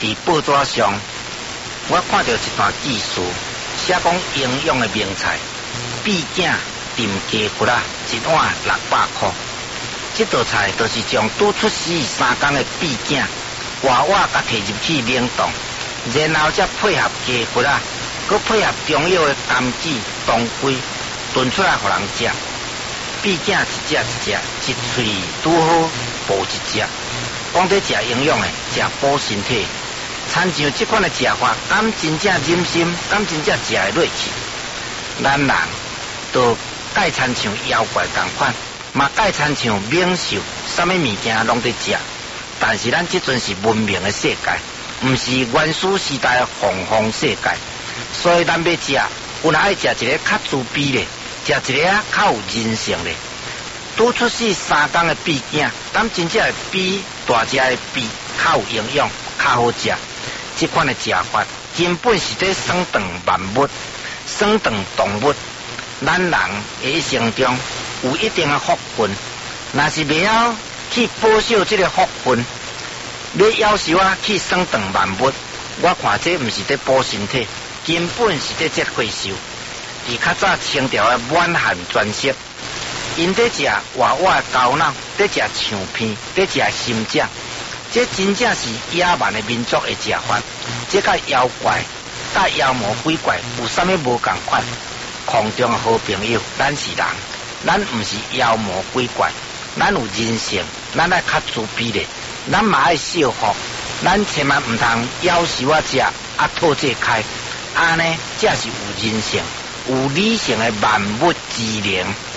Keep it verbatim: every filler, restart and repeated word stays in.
伫报纸上，我看到一段记述，写讲营养的名菜，荸荚炖鸡骨啊，一碗六百块。这道菜就是将拄出世三天的荸荚活活甲摕入去冷冻，然后再配合鸡骨啊，佮配合中药的柑子、当归炖出来互人食。荸荚一只一只，一喙拄好补一只。讲在食营养的，食补身体，参像这款的食法，敢真正忍心，敢真正食会落去？咱人都介参像妖怪同款。嘛，介参像猛兽，什么物件拢在食，但是咱这阵是文明的世界，毋是原始时代的洪荒世界，所以咱要食，有哪爱食一个较自卑的，食一个啊较有人性的。拄出世三天的荸荚，咱真正会比大只的荸较有营养，较好食。这款的食法根本是在酸长万物，酸长动物。咱人的一生中有一定的福分，若是未晓去保守这个福分，要要求啊去酸长万物，我看这毋是在补身体，根本是在折岁寿。伫较早清朝的满汉全席，因在食活活的高脑，在食肠片，在食心酱，这真正是野蛮的民族的食法。这甲妖怪、甲妖魔鬼怪有啥物无共款？空中的好朋友，咱是人，咱毋是妖魔鬼怪，咱有人性，咱爱较自卑的，咱嘛爱惜福，咱千万毋通要求我食啊吐这开，安尼才是有人性、有理性的万物之灵。